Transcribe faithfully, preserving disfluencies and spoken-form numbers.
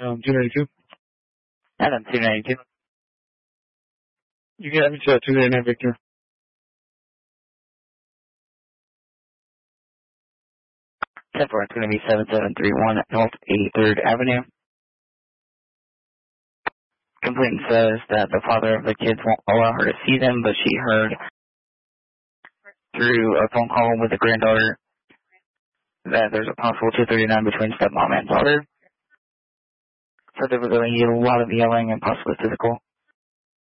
Um, two ninety-two. Adam, two ninety-two. You can have it to two ninety-nine, Victor. ten four, it's going to be seven seven three one North eighty-third Avenue. Complaint says that the father of the kids won't allow her to see them, but she heard through a phone call with the granddaughter that there's a possible two thirty-nine between stepmom and daughter. So there was a lot of yelling and possibly physical